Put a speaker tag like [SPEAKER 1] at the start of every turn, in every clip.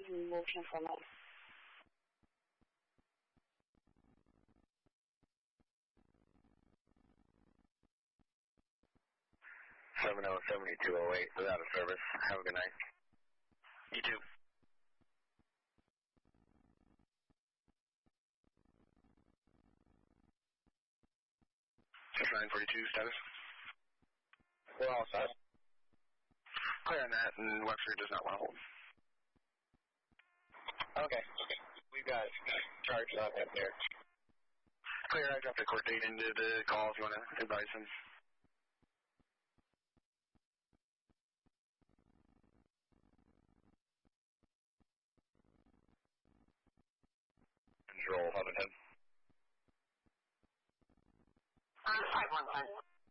[SPEAKER 1] Motion for life.
[SPEAKER 2] Seven oh 7208 without a service. Have a good night.
[SPEAKER 3] You too. Just 942 status.
[SPEAKER 2] We're all set.
[SPEAKER 3] Clear on that, and Webster does not want to hold.
[SPEAKER 2] Okay. We've got charged on him there.
[SPEAKER 3] Clear, I dropped the court date into the call if you want to advise him.
[SPEAKER 2] Control 1110.
[SPEAKER 1] 511.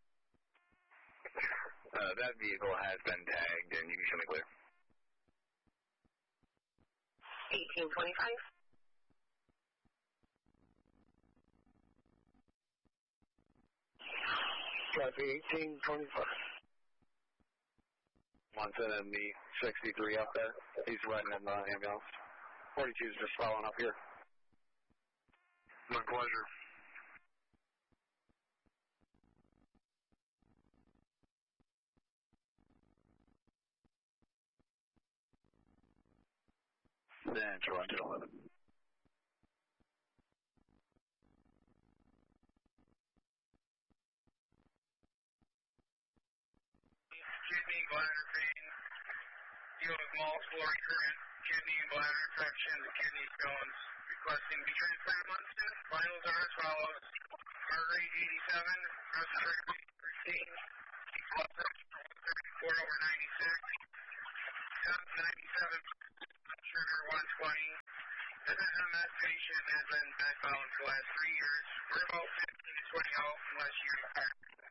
[SPEAKER 2] That vehicle has been tagged, and you can show me clear.
[SPEAKER 1] 1825.
[SPEAKER 2] Copy 1825. One sending me 63 up there. He's riding in the ambulance. 42's just following up here.
[SPEAKER 3] My pleasure.
[SPEAKER 2] Then Toronto 11.
[SPEAKER 4] Kidney, bladder pain, deal with multiple recurrent kidney and bladder infections, kidney stones. Requesting to be transferred to Munson. Vitals are as follows. Heart rate 87, respiratory rate 13, blood pressure 134 over 96, temp 97, sugar 120. This MS patient has been bedbound for the last 3 years. We're about 15 to 20 out unless you